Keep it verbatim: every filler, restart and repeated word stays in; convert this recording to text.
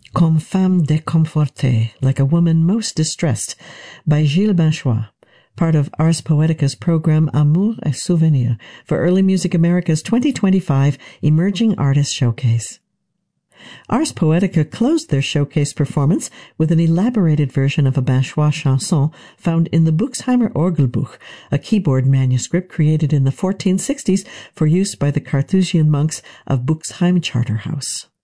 Comme femme déconfortée, like a woman most distressed, by Gilles Binchois, part of Ars Poetica's program Amour et Souvenir for Early Music America's twenty twenty-five Emerging Artists Showcase. Ars Poetica closed their showcase performance with an elaborated version of a Binchois chanson found in the Buxheimer Orgelbuch, a keyboard manuscript created in the fourteen sixties for use by the Carthusian monks of Buxheim Charterhouse.